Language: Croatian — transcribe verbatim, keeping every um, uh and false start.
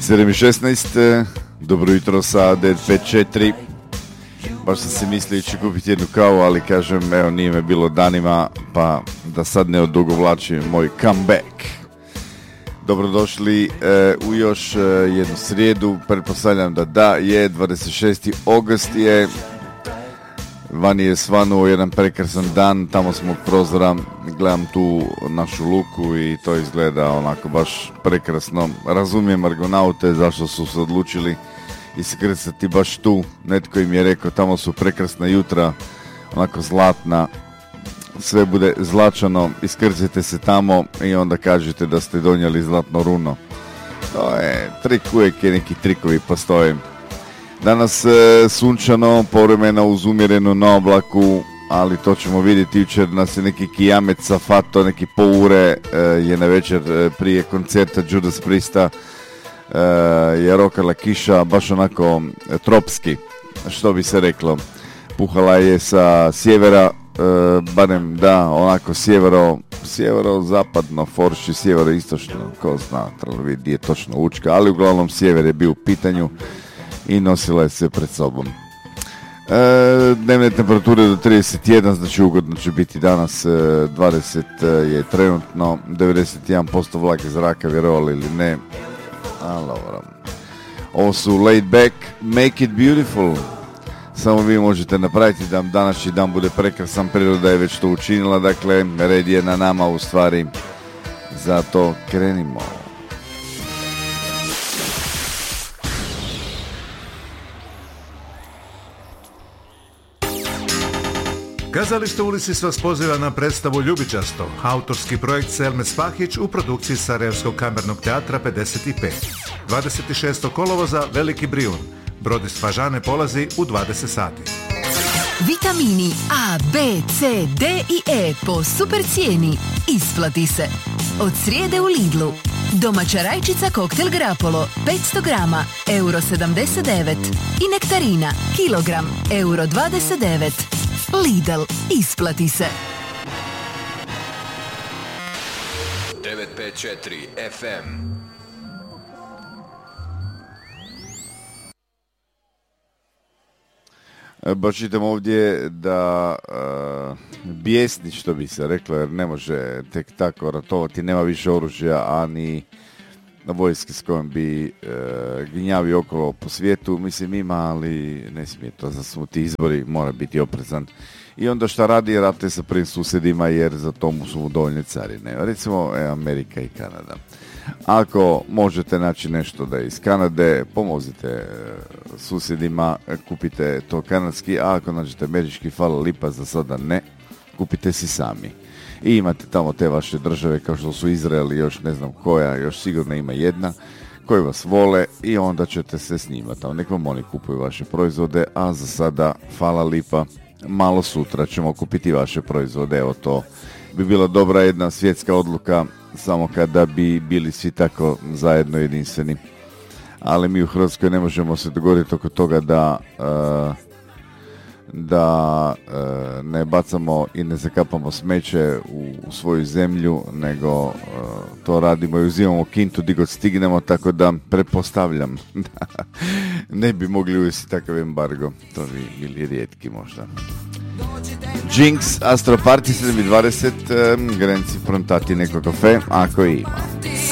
sedam i šesnaest, dobro jutro sa devet pet četiri. Baš sam si mislio ići kupiti jednu kavu, ali kažem, evo, nije me bilo danima, pa da sad ne odugovlačim moj comeback. Dobrodošli e, u još e, jednu srijedu, pretpostavljam da da, je dvadeset šesti august je, vani je svanuo jedan prekrasan dan, tamo smo od prozora, gledam tu našu luku i to izgleda onako baš prekrasno. Razumijem Argonaute zašto su se odlučili iskrcati baš tu, netko im je rekao tamo su prekrasna jutra, onako zlatna, sve bude zlačano, iskrcite se tamo i onda kažete da ste donijeli zlatno runo. To je trik, uvijek je neki trikovi postoje. Danas e, sunčano, povremeno uz umjerenu na oblaku, ali to ćemo vidjeti. Jučer nas je neki kijamet safato, neki poure e, je na večer e, prije koncerta Judas Priesta e, je rokala kiša, baš onako e, tropski, što bi se reklo. Puhala je sa sjevera, e, barem da, onako sjevero, sjevero-zapadno, forši, sjevero-istočno, ko zna, trebalo vidjeti gdje je točno Učka, ali uglavnom sjever je bio u pitanju i nosila je se pred sobom. E, dnevne temperature do trideset jedan, znači ugodno će biti danas, e, dvadeset je trenutno, devedeset jedan posto vlage zraka, vjerovali ili ne. Ali dobro. Ovo su Laid Back, Make It Beautiful. Samo vi možete napraviti da današnji dan bude prekrasan, priroda je već to učinila, dakle red je na nama u stvari, zato krenimo. Kazalište Ulisis vas poziva na predstavu Ljubičasto, autorski projekt Selme Spahić u produkciji Sarajevskog kamernog teatra pedeset pet. dvadeset šestog kolovoza Veliki Brijun. Brod iz Fažane polazi u dvadeset sati. Vitamini A, B, C, D i E po super cijeni. Isplati se. Od srijede u Lidlu. Domaća rajčica koktel Grapolo petsto grama, euro sedamdeset devet. I nektarina, kilogram, euro dvadeset devet. Lidl, isplati se. devet pet četiri F M. Baš čitam ovdje da uh, bijesni, što bi se reklo, jer ne može tek tako ratovati, nema više oružja, a ni vojske s kojom bi uh, gnjavi okolo po svijetu. Mislim, ima, ali ne smije to, za su ti izbori, mora biti oprezan. I onda šta radi, rate sa prvim susjedima, jer za tomu su mu dovoljne carine. Recimo e, Amerika i Kanada. Ako možete naći nešto da je iz Kanade, pomozite e, susjedima, kupite to kanadski, a ako nađete američki, hvala lipa, za sada ne, kupite si sami. I imate tamo te vaše države kao što su Izrael i još ne znam koja, još sigurno ima jedna, koji vas vole i onda ćete se s njima tamo. Nek vam oni kupuju vaše proizvode, a za sada, hvala lipa, malo sutra ćemo kupiti vaše proizvode. Evo, to bi bila dobra jedna svjetska odluka, samo kada bi bili svi tako zajedno jedinstveni. Ali mi u Hrvatskoj ne možemo se dogoditi oko toga da uh, da uh, ne bacamo i ne zakapamo smeće u, u svoju zemlju, nego uh, to radimo i uzimamo kintu di god stignemo, tako da pretpostavljam da ne bi mogli uvesti takav embargo. To bi bili rijetki možda. Jinx, Astro Party sedam i dvadeset, um, Grenci prontati neko kafe, ako ima.